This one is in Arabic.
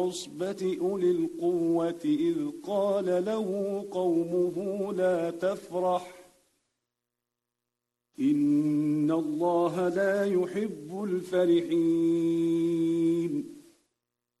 العصبة أولي القوة إذ قال له قومه لا تفرح إن الله لا يحب الفرحين